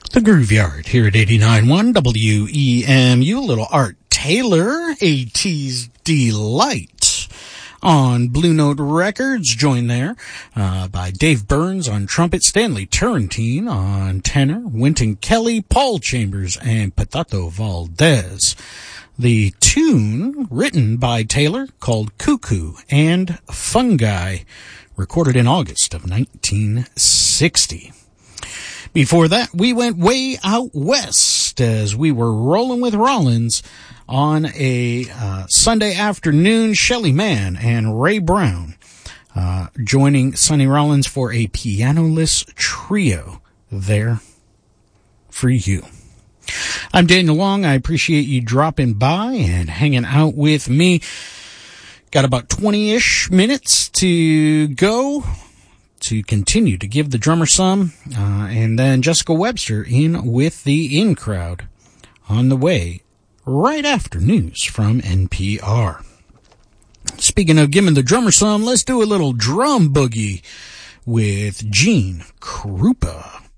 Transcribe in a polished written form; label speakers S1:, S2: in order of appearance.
S1: The Grooveyard here at 89.1 WEMU. Little Art Taylor, 80's Delight on Blue Note Records. Joined there by Dave Burns on trumpet, Stanley Turrentine on tenor, Wynton Kelly, Paul Chambers, and Patato Valdez. The tune written by Taylor called Cuckoo and Fungi, recorded in August of 1960. Before that, we went way out west as we were rolling with Rollins on a Sunday afternoon. Shelly Manne and Ray Brown joining Sonny Rollins for a pianoless trio there for you. I'm Daniel Long. I appreciate you dropping by and hanging out with me. Got about 20-ish minutes to go to continue to give the drummer some, and then Jessica Webster in with the In Crowd on the way right after news from NPR. Speaking of giving the drummer some, let's do a little drum boogie with Gene Krupa.